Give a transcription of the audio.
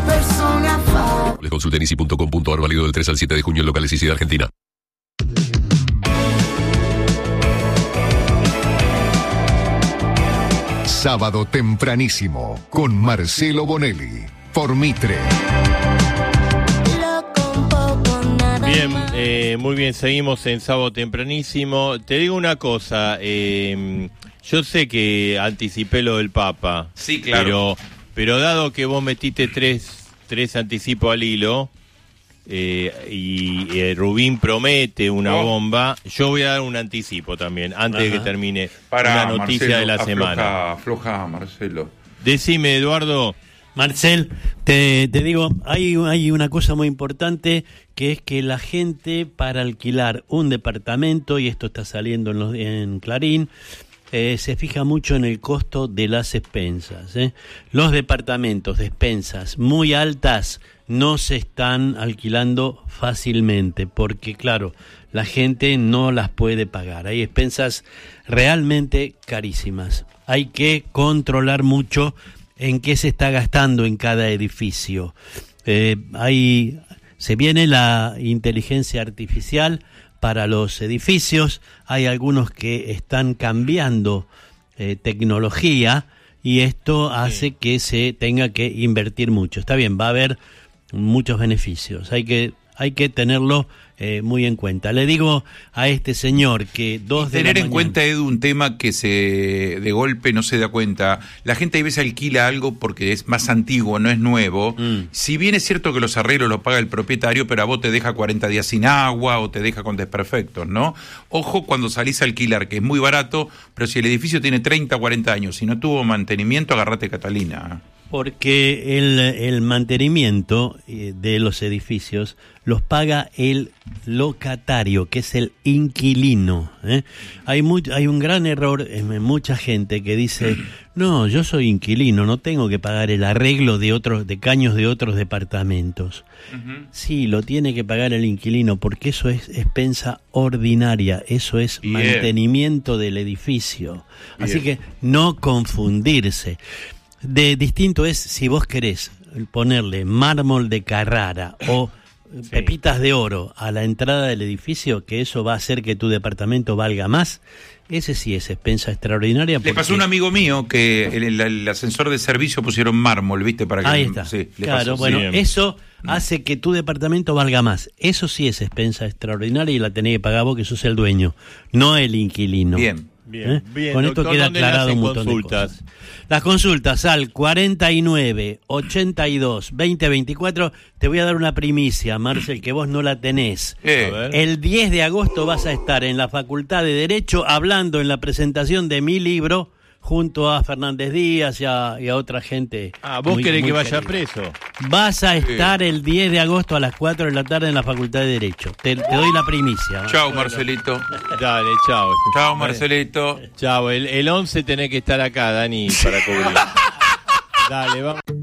persona fa. Consulta en easy.com.ar, válido del 3 al 7 de junio en locales Easy de Argentina. Sábado tempranísimo con Marcelo Bonelli por Mitre. Bien, muy bien, seguimos en Sábado tempranísimo. Te digo una cosa, yo sé que anticipé lo del Papa. Sí, claro. Pero dado que vos metiste tres anticipos al hilo, y Rubín promete una bomba, yo voy a dar un anticipo también, antes de que termine la noticia Marcelo, de la semana. Afloja, Marcelo. Decime, Eduardo. Marcel, te digo, hay una cosa muy importante, que es que la gente, para alquilar un departamento, y esto está saliendo en Clarín, se fija mucho en el costo de las expensas. Los departamentos de expensas muy altas no se están alquilando fácilmente, porque claro, la gente no las puede pagar. Hay expensas realmente carísimas. Hay que controlar mucho en qué se está gastando en cada edificio. Se viene la inteligencia artificial para los edificios, hay algunos que están cambiando tecnología, y esto hace que se tenga que invertir mucho. Está bien, va a haber muchos beneficios, hay que tenerlo muy en cuenta. Le digo a este señor que tener en cuenta, Edu, un tema que de golpe no se da cuenta. La gente a veces alquila algo porque es más antiguo, no es nuevo. Si bien es cierto que los arreglos los paga el propietario, pero a vos te deja 40 días sin agua o te deja con desperfectos, ¿no? Ojo cuando salís a alquilar, que es muy barato, pero si el edificio tiene 30, 40 años y no tuvo mantenimiento, agarrate Catalina. Porque el mantenimiento de los edificios los paga el locatario, que es el inquilino. Hay un gran error en mucha gente que dice, no, yo soy inquilino, no tengo que pagar el arreglo de caños de otros departamentos. Sí, lo tiene que pagar el inquilino, porque eso es expensa ordinaria, eso es mantenimiento del edificio. Así que no confundirse. De distinto es si vos querés ponerle mármol de Carrara o pepitas de oro a la entrada del edificio, que eso va a hacer que tu departamento valga más. Ese sí es expensa extraordinaria. Le pasó a un amigo mío que el ascensor de servicio pusieron mármol, ¿viste? Para que ahí está. Sí, claro, bueno, eso hace que tu departamento valga más. Eso sí es expensa extraordinaria y la tenés que pagar vos, que sos el dueño, no el inquilino. Bien. Con esto queda aclarado un montón de cosas. Las consultas al 49 82 20 24. Te voy a dar una primicia, Marcel, que vos no la tenés. El 10 de agosto vas a estar en la Facultad de Derecho hablando en la presentación de mi libro, junto a Fernández Díaz y a otra gente. ¿Vos querés que vaya preso? Vas a estar el 10 de agosto a las 4 de la tarde en la Facultad de Derecho. Te doy la primicia. Chau, Marcelito. Dale, chau. Chau, Marcelito. Chau, el 11 tenés que estar acá, Dani, para cubrir. Dale, vamos.